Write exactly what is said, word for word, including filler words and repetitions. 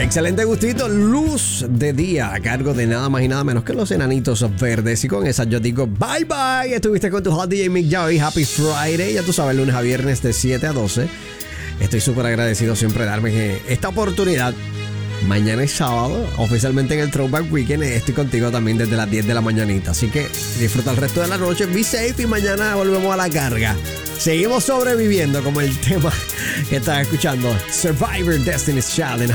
Excelente gustito, luz de día a cargo de nada más y nada menos que los enanitos verdes. Y con esa yo digo bye bye. Estuviste con tu hot D J Mick Joy. Happy Friday. Ya tú sabes, lunes a viernes de siete a doce. Estoy súper agradecido siempre de darme esta oportunidad. Mañana es sábado, oficialmente en el Throwback Weekend. Estoy contigo también desde las diez de la mañanita. Así que disfruta el resto de la noche. Be safe y mañana volvemos a la carga. Seguimos sobreviviendo como el tema que estás escuchando. Survivor Destiny's Child.